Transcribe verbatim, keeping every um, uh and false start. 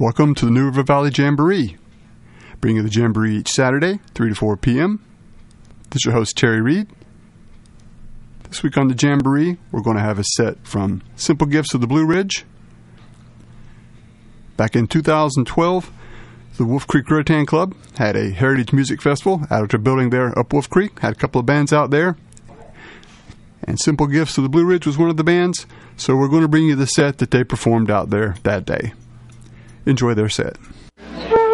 Welcome to the New River Valley Jamboree. Bring you the Jamboree each Saturday, three to four p.m. This is your host, Terry Reed. This week on the Jamboree, we're going to have a set from Simple Gifts of the Blue Ridge. Back in two thousand twelve, the Wolf Creek Rotan Club had a Heritage Music Festival out at their building there up Wolf Creek. Had a couple of bands out there. And Simple Gifts of the Blue Ridge was one of the bands. So we're going to bring you the set that they performed out there that day. Enjoy their set.